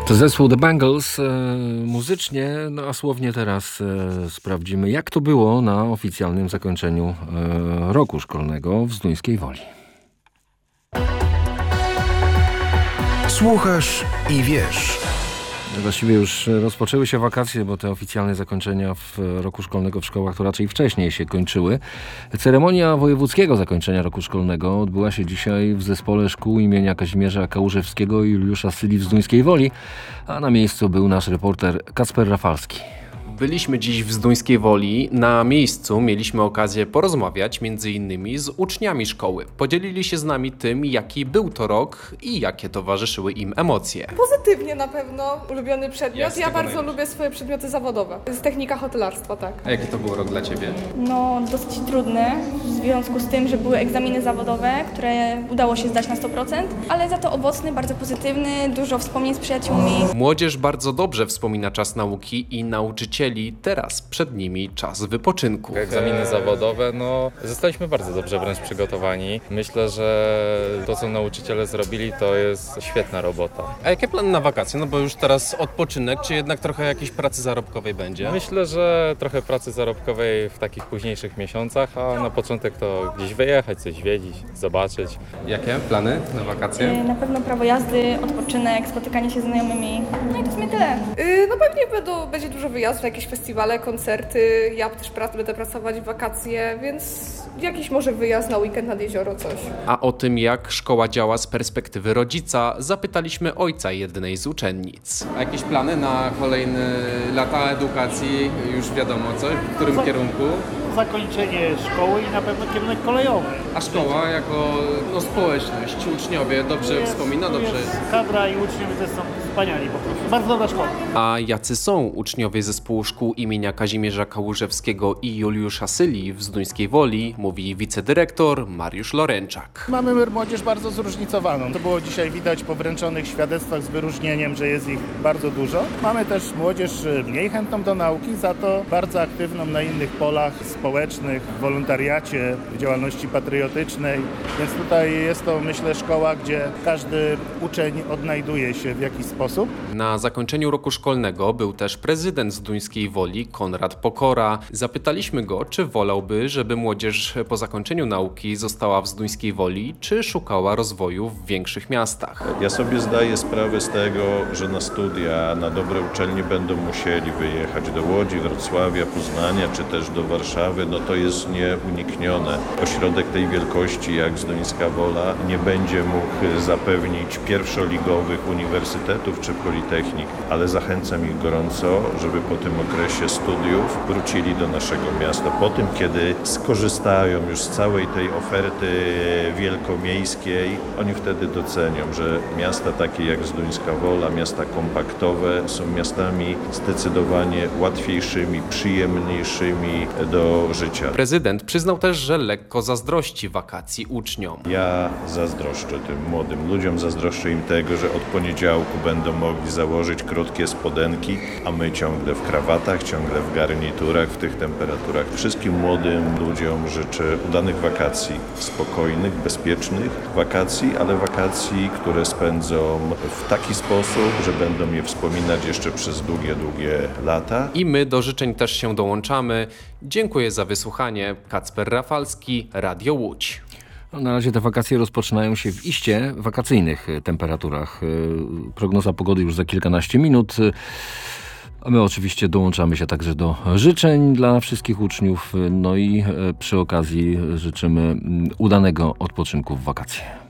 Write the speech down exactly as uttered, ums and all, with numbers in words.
To zespół The Bangles e, muzycznie, no a słownie teraz e, sprawdzimy, jak to było na oficjalnym zakończeniu e, roku szkolnego w Zduńskiej Woli. Słuchasz i wiesz. Właściwie już rozpoczęły się wakacje, bo te oficjalne zakończenia w roku szkolnego w szkołach to raczej wcześniej się kończyły. Ceremonia wojewódzkiego zakończenia roku szkolnego odbyła się dzisiaj w Zespole Szkół imienia Kazimierza Kałużewskiego i Juliusza Syli w Zduńskiej Woli, a na miejscu był nasz reporter Kacper Rafalski. Byliśmy dziś w Zduńskiej Woli. Na miejscu mieliśmy okazję porozmawiać między innymi z uczniami szkoły. Podzielili się z nami tym, jaki był to rok i jakie towarzyszyły im emocje. Pozytywnie na pewno. Ulubiony przedmiot. Jak Ja bardzo najbardziej? lubię swoje przedmioty zawodowe. Z technika hotelarstwa, tak. A jaki to był rok dla Ciebie? No, dosyć trudny, w związku z tym, że były egzaminy zawodowe, które udało się zdać na sto procent, ale za to owocny, bardzo pozytywny, dużo wspomnień z przyjaciółmi. Młodzież bardzo dobrze wspomina czas nauki i nauczycieli. Teraz przed nimi czas wypoczynku. Egzaminy zawodowe, no zostaliśmy bardzo dobrze wręcz przygotowani. Myślę, że to, co nauczyciele zrobili, to jest świetna robota. A jakie plany na wakacje? No bo już teraz odpoczynek, czy jednak trochę jakiejś pracy zarobkowej będzie? Myślę, że trochę pracy zarobkowej w takich późniejszych miesiącach, a na początek to gdzieś wyjechać, coś zwiedzić, zobaczyć. Jakie plany na wakacje? Na pewno prawo jazdy, odpoczynek, spotykanie się z znajomymi. No i to w sumie tyle. Yy, no pewnie będą, będzie dużo wyjazdów, jakieś festiwale, koncerty. Ja też prac, będę pracować w wakacje, więc jakiś może wyjazd na weekend nad jezioro, coś. A o tym, jak szkoła działa z perspektywy rodzica, zapytaliśmy ojca jednej z uczennic. A jakieś plany na kolejne lata edukacji? Już wiadomo coś? W którym Za- kierunku? Zakończenie szkoły i na pewno kierunek kolejowy. A szkoła jako no, społeczność, uczniowie dobrze Jest- wspomina? tu Dobrze. jest kadra i uczniowie też są wspaniali po prostu. Bardzo dobra szkoła. A jacy są uczniowie Zespołu Szkół imienia Kazimierza Kałużewskiego i Juliusza Syli w Zduńskiej Woli, mówi wicedyrektor Mariusz Loręczak. Mamy młodzież bardzo zróżnicowaną. To było dzisiaj widać po wręczonych świadectwach z wyróżnieniem, że jest ich bardzo dużo. Mamy też młodzież mniej chętną do nauki, za to bardzo aktywną na innych polach społecznych, w wolontariacie, w działalności patriotycznej. Więc tutaj jest to, myślę, szkoła, gdzie każdy uczeń odnajduje się w jakiś sposób. Na zakończeniu roku szkolnego był też prezydent Zduńskiej Woli, Konrad Pokora. Zapytaliśmy go, czy wolałby, żeby młodzież po zakończeniu nauki została w Zduńskiej Woli, czy szukała rozwoju w większych miastach. Ja sobie zdaję sprawę z tego, że na studia, na dobre uczelnie będą musieli wyjechać do Łodzi, Wrocławia, Poznania, czy też do Warszawy. No to jest nieuniknione. Ośrodek tej wielkości jak Zduńska Wola nie będzie mógł zapewnić pierwszoligowych uniwersytetów czy politechnik, ale zachęcam ich gorąco, żeby po tym okresie studiów wrócili do naszego miasta. Po tym, kiedy skorzystają już z całej tej oferty wielkomiejskiej, oni wtedy docenią, że miasta takie jak Zduńska Wola, miasta kompaktowe są miastami zdecydowanie łatwiejszymi, przyjemniejszymi do życia. Prezydent przyznał też, że lekko zazdrości wakacji uczniom. Ja zazdroszczę tym młodym ludziom, zazdroszczę im tego, że od poniedziałku będą mogli założyć krótkie spodenki, a my ciągle w krawatach, ciągle w garniturach, w tych temperaturach. Wszystkim młodym ludziom życzę udanych wakacji, spokojnych, bezpiecznych wakacji, ale wakacji, które spędzą w taki sposób, że będą je wspominać jeszcze przez długie, długie lata. I my do życzeń też się dołączamy. Dziękuję za wysłuchanie. Kacper Rafalski, Radio Łódź. No, na razie te wakacje rozpoczynają się w iście wakacyjnych temperaturach. Prognoza pogody już za kilkanaście minut. A my oczywiście dołączamy się także do życzeń dla wszystkich uczniów. No i przy okazji życzymy udanego odpoczynku w wakacje.